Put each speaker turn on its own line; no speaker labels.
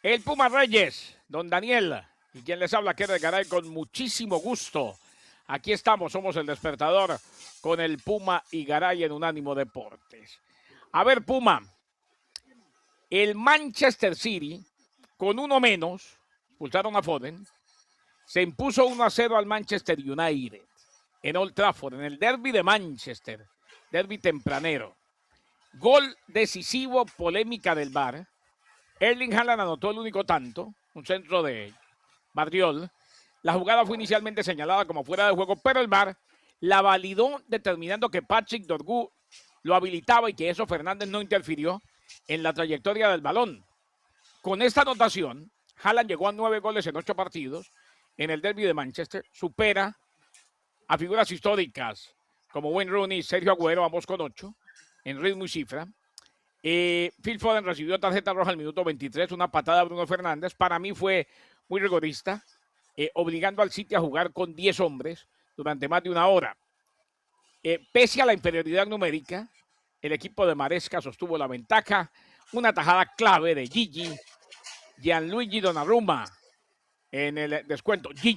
El Puma Reyes, don Daniel, y quien les habla, Kenneth Garay, con muchísimo gusto. Aquí estamos, somos el despertador con el Puma y Garay en Unánimo Deportes. A ver, Puma, el Manchester City, con uno menos, expulsaron a Foden, se impuso 1-0 al Manchester United en Old Trafford, en el derby de Manchester, derby tempranero. Gol decisivo, polémica del VAR. Erling Haaland anotó el único tanto, un centro de Bardiol. La jugada fue inicialmente señalada como fuera de juego, pero el VAR la validó determinando que Patrick Dorgu lo habilitaba y que eso Fernández no interfirió en la trayectoria del balón. Con esta anotación, Haaland llegó a 9 goles en 8 partidos en el derby de Manchester, supera a figuras históricas como Wayne Rooney y Sergio Agüero, ambos con 8, en ritmo y cifra. Phil Foden recibió tarjeta roja al minuto 23, una patada de Bruno Fernández. Para mí fue muy rigorista, obligando al City a jugar con 10 hombres durante más de una hora. Pese a la inferioridad numérica, el equipo de Maresca sostuvo la ventaja. Una tajada clave de Gianluigi Donnarumma en el descuento.